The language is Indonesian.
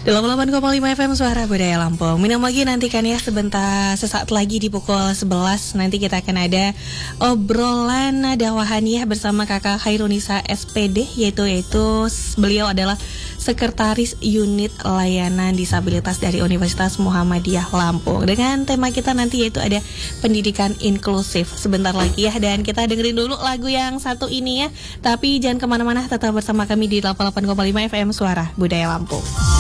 88,5 FM Suara Budaya Lampung. Minum lagi nantikan ya sesaat lagi di pukul 11. Nanti kita akan ada obrolan dakwahaniah bersama Kakak Khairunisa SPD, yaitu beliau adalah Sekretaris Unit Layanan Disabilitas dari Universitas Muhammadiyah Lampung. Dengan tema kita nanti yaitu ada pendidikan inklusif sebentar lagi ya. Dan kita dengerin dulu lagu yang satu ini ya. Tapi jangan kemana-mana, tetap bersama kami di 88,5 FM Suara Budaya Lampung.